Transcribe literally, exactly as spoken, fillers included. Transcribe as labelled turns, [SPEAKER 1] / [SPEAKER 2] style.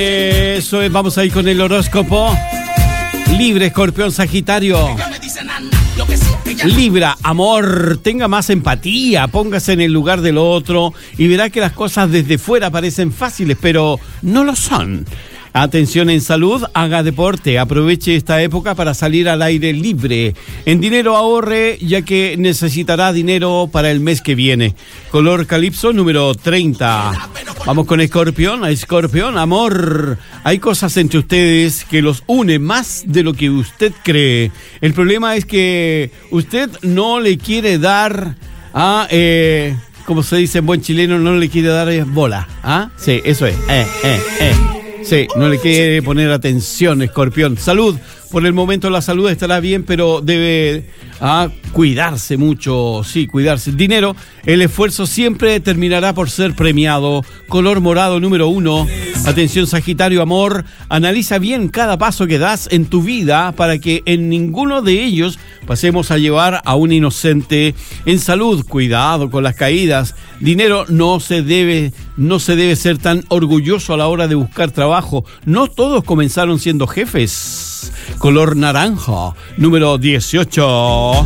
[SPEAKER 1] Eso es, vamos a ir con el horóscopo. Libre, Escorpión, Sagitario. Libra, amor, tenga más empatía, póngase en el lugar del otro y verá que las cosas desde fuera parecen fáciles, pero no lo son. Atención en salud, haga deporte, aproveche esta época para salir al aire libre. En dinero ahorre, ya que necesitará dinero para el mes que viene. Color calipso número treinta. Vamos con Escorpión, a Escorpión, amor. Hay cosas entre ustedes que los une más de lo que usted cree. El problema es que usted no le quiere dar a... Eh, como se dice en buen chileno, no le quiere dar bola. ¿Ah? Sí, eso es. Eh, eh, eh. Sí, no le quiere poner atención, Escorpión. Salud, por el momento la salud estará bien, pero debe ah, cuidarse mucho, sí, cuidarse. Dinero, el esfuerzo siempre terminará por ser premiado. Color morado número uno. Atención, Sagitario, amor, analiza bien cada paso que das en tu vida para que en ninguno de ellos pasemos a llevar a un inocente. En salud, cuidado con las caídas. Dinero, no se debe, no se debe ser tan orgulloso a la hora de buscar trabajo. No todos comenzaron siendo jefes. Color naranja, número dieciocho.